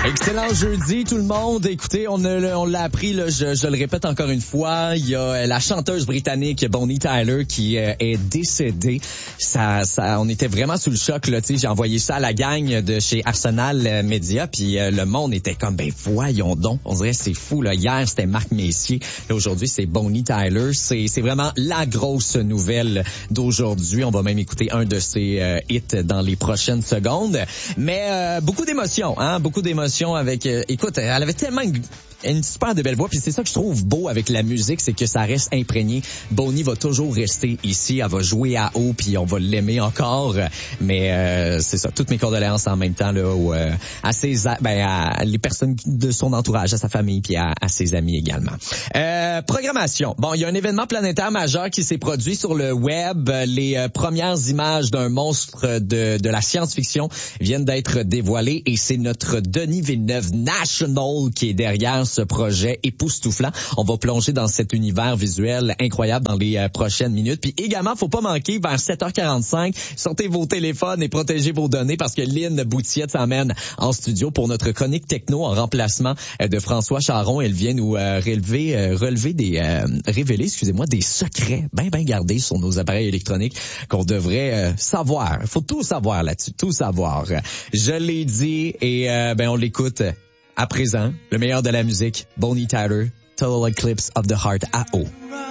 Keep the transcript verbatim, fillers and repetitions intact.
Excellent jeudi tout le monde. Écoutez, on, a, on l'a appris, là, je, je le répète encore une fois, il y a la chanteuse britannique Bonnie Tyler qui euh, est décédée. Ça, ça, on était vraiment sous le choc là. Tu sais, j'ai envoyé ça à la gang de chez Arsenal euh, Media, puis euh, le monde était comme ben voyons donc. On dirait c'est fou là. Hier c'était Marc Messier, là aujourd'hui c'est Bonnie Tyler. C'est, c'est vraiment la grosse nouvelle d'aujourd'hui. On va même écouter un de ses euh, hits dans les prochaines secondes. Mais euh, beaucoup d'émotions, hein, beaucoup d'émotions. Avec, euh, écoute, elle avait tellement une, une super de belle voix, puis c'est ça que je trouve beau avec la musique, c'est que ça reste imprégné. Bonnie va toujours rester ici, elle va jouer à haut, puis on va l'aimer encore. Mais euh, c'est ça, toutes mes condoléances en même temps là, où, euh, à ses, ben, à les personnes de son entourage, à sa famille, puis à, à ses amis également. Euh, programmation. Bon, il y a un événement planétaire majeur qui s'est produit sur le web. Les euh, premières images d'un monstre de, de la science-fiction viennent d'être dévoilées, et c'est notre Denis Villeneuve National qui est derrière ce projet époustouflant. On va plonger dans cet univers visuel incroyable dans les euh, prochaines minutes. Puis également, faut pas manquer, vers sept heures quarante-cinq, sortez vos téléphones et protégez vos données parce que Lynn Boutiette s'emmène en studio pour notre chronique techno en remplacement euh, de François Charon. Elle vient nous euh, relever, euh, relever des, euh, révéler, excusez-moi, des secrets bien, bien gardés sur nos appareils électroniques qu'on devrait euh, savoir. Faut tout savoir là-dessus, tout savoir. Je l'ai dit et euh, ben on l'écoute à présent. Le meilleur de la musique, Bonnie Tyler, Total Eclipse of the Heart à haut.